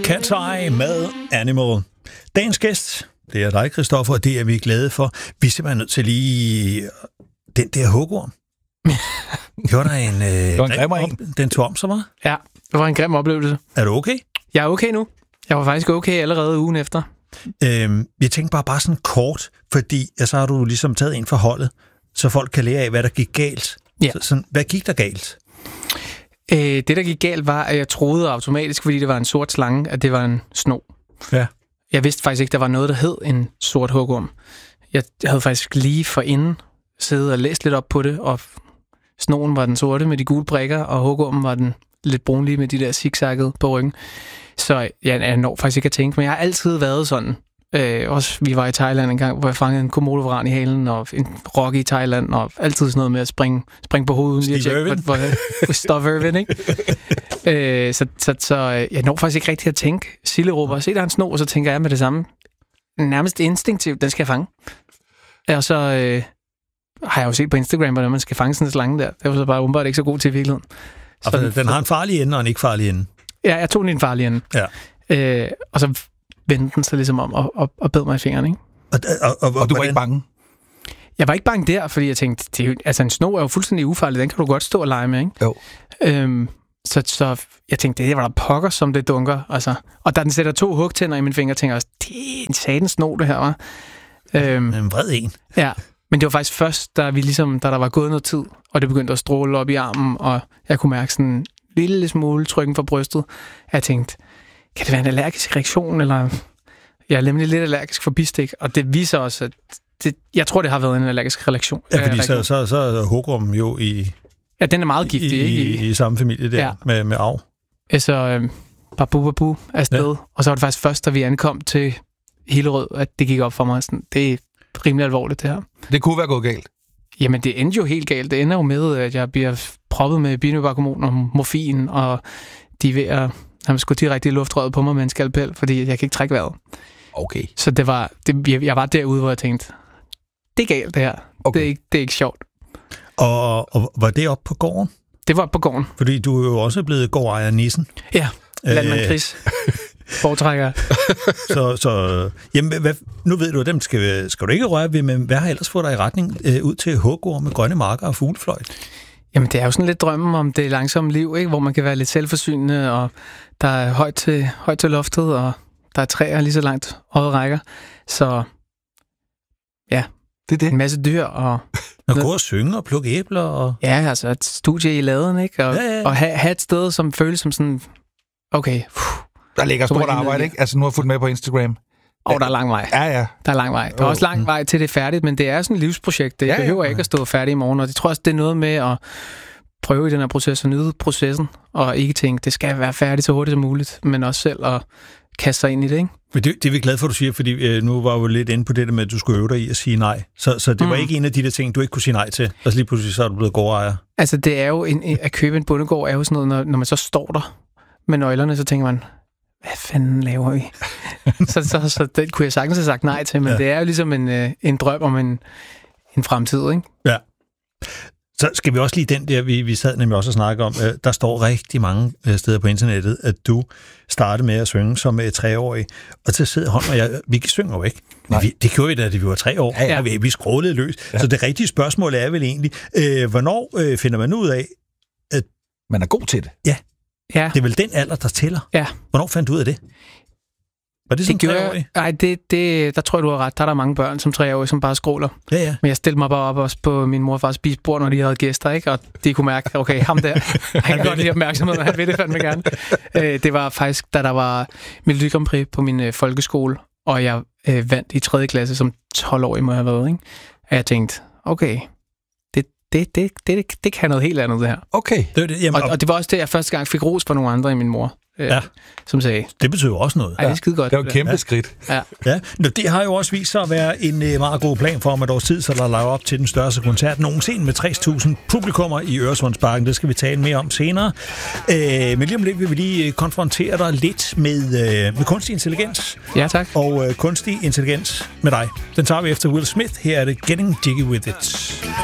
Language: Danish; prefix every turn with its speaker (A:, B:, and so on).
A: Cat's Eye med Animal. Dagens gæst, det er dig, Christoffer, og det er vi glade for. Vi er simpelthen nødt til lige den der hugorm. Gjorde der en
B: grim en.
A: Den tog om så meget?
C: Ja, det var en grim oplevelse.
A: Er du okay?
C: Jeg er okay nu. Jeg var faktisk okay allerede ugen efter.
A: Jeg tænkte bare sådan kort, fordi så har du ligesom taget ind for holdet, så folk kan lære af, hvad der gik galt.
C: Ja.
A: Så hvad gik der galt?
C: Det, der gik galt, var, at jeg troede automatisk, fordi det var en sort slange, at det var en sno.
A: Ja.
C: Jeg vidste faktisk ikke, der var noget, der hed en sort hugorm. Jeg havde faktisk lige forinden siddet og læst lidt op på det, og snoen var den sorte med de gule prikker, og hugormen var den lidt brunlige med de der zigzaggede på ryggen. Så jeg når faktisk ikke at tænke, men jeg har altid været sådan. Også vi var i Thailand en gang, hvor jeg fangede en komodovaran i halen, og en rokke i Thailand, og altid sådan noget med at springe på hovedet.
A: Steve Irwin.
C: Steve Irwin, ikke? Så jeg når faktisk ikke rigtig at tænke. Sille råber, se der er en sno, og så tænker jeg med det samme. Nærmest instinktivt, den skal jeg fange. Og så har jeg jo set på Instagram, hvordan man skal fange sådan en slange der. Det var så bare umiddelbart ikke så god til i virkeligheden.
A: Så den har en farlig ende og en ikke farlig ende.
C: Ja, jeg tog den i en farlig ende.
A: Ja.
C: Og så vendte den sig ligesom om og bed mig i fingeren, ikke?
B: Og du var ikke bange?
C: Jeg var ikke bange der, fordi jeg tænkte, en sno er jo fuldstændig ufarlig, den kan du godt stå og lege med, ikke?
B: Jo.
C: Så jeg tænkte, det var der pokker, som det dunker, altså. Og da den sætter 2 hugtænder i min finger, tænker jeg også, det er en satans sno, det her, var.
A: En vred en.
C: Ja, men det var faktisk først, da der var gået noget tid, og det begyndte at stråle op i armen, og jeg kunne mærke sådan en lille smule trykken fra brystet, at jeg tænkte, kan det være en allergisk reaktion, eller jeg er nemlig lidt allergisk for bistik, og det viser også, at jeg tror, det har været en allergisk reaktion.
A: Ja, fordi så er hugormen jo i...
C: Ja, den er meget giftig, ikke?
A: I samme familie der, ja. med arv.
C: Så babu afsted, og så var det faktisk først, da vi ankom til Hillerød, at det gik op for mig. Sådan, det er rimelig alvorligt, det her.
B: Det kunne være gået galt.
C: Jamen, det endte jo helt galt. Det ender jo med, at jeg bliver proppet med binøbarkhormon og morfin, og de er ved at... Han skulle direkte i luftrøret på mig med en skalpel, fordi jeg kan ikke trække vejret.
B: Okay.
C: Så jeg var derude, hvor jeg tænkte, det er galt det her. Okay. Det er ikke sjovt.
A: Og var det oppe på gården?
C: Det var på gården.
A: Fordi du er jo også blevet gårdejer Nissen.
C: Ja, landmand Chris. Foretrækker.
A: så jamen, nu ved du, at dem skal du ikke røre ved, men hvad har ellers fået dig i retning ud til hugorm med grønne marker og fuglefløjt? Jamen,
C: det er jo sådan lidt drømmen om det langsomme liv, ikke? Hvor man kan være lidt selvforsynende, og der er højt til loftet, og der er træer lige så langt øjet rækker. Så ja, det. En masse dyr. Og
A: gå og synge og plukke æbler. Og...
C: Ja, altså et studie i laden, ikke? Og have et sted, som føles som sådan, okay.
B: Der ligger stort arbejde, ikke? Altså nu har jeg fulgt med på Instagram.
C: Der er lang vej.
B: Ja.
C: Der er lang vej. Der er også lang vej til det er færdigt, men det er sådan et livsprojekt. Det behøver ikke at stå færdigt i morgen, og det tror jeg også, det er noget med at prøve i den her proces og nyde processen, og ikke tænke, det skal være færdigt så hurtigt som muligt, men også selv at kaste sig ind i det, ikke?
A: Men det er vi glade for, du siger, fordi nu var jo lidt inde på det der med, at du skulle øve dig i at sige nej. Så det var ikke en af de der ting, du ikke kunne sige nej til. Og så lige pludselig så er du blevet gårdejer.
C: Altså, det er jo at købe en bondegård er jo sådan noget, når man så står der med nøglerne, så tænker man, hvad fanden laver vi? så det kunne jeg sagtens have sagt nej til, men det er jo ligesom en drøm om en fremtid, ikke?
A: Ja. Så skal vi også lige den der, vi sad nemlig også og snakke om, der står rigtig mange steder på internettet, at du startede med at synge som 3-årig, og så sidder Holm og jeg, vi synger jo ikke. Det gjorde vi da vi var 3 år, ja. Vi skrålede løs. Ja. Så det rigtige spørgsmål er vel egentlig, hvornår finder man ud af, at
B: man er god til det?
C: Ja.
A: Det er vel den alder, der tæller?
C: Ja.
A: Hvornår fandt du ud af det? Var det som 3-årig?
C: Nej, der tror jeg, du har ret. Der er der mange børn som 3-årige, som bare skråler.
A: Ja.
C: Men jeg stillede mig bare op også på min mor og fars spisebord, når de havde gæster, ikke? Og de kunne mærke, okay, ham der, han kan godt lide opmærksomhed, han vil det fandme gerne. Det var faktisk, da der var Melodi Grand Prix på min folkeskole, og jeg vandt i 3. klasse som 12-årig, må jeg have været, ikke? Og jeg tænkte, okay, det kan noget helt andet, det her.
B: Okay.
C: Og det var også det, jeg første gang fik ros fra nogle andre end min mor. Som sagde...
A: Det betyder jo også noget.
C: Ej, det er skide godt.
B: Det er jo et kæmpe skridt.
A: Ja. Det har jo også vist sig at være en meget god plan for om et års tid, så der laver op til den største koncert nogensinde med 60.000 publikummer i Øresundsparken. Det skal vi tale mere om senere. Men lige om lidt vil vi lige konfrontere dig lidt med kunstig intelligens.
C: Ja, tak.
A: Og kunstig intelligens med dig. Den tager vi efter Will Smith. Her er det Getting Jiggy With It.